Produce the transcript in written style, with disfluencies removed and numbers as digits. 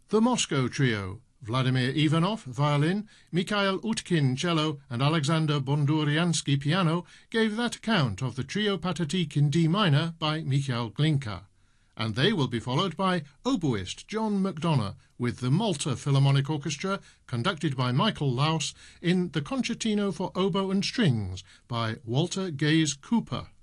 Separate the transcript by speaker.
Speaker 1: The Moscow Trio, Vladimir Ivanov, violin, Mikhail Utkin, cello, and Alexander Bonduriansky, piano, gave that account of the Trio Pathetique in D minor by Mikhail Glinka. And they will be followed by oboist John McDonough with the Malta Philharmonic Orchestra, conducted by Michael Laus, in the Concertino for Oboe and Strings by Walter Gaze Cooper.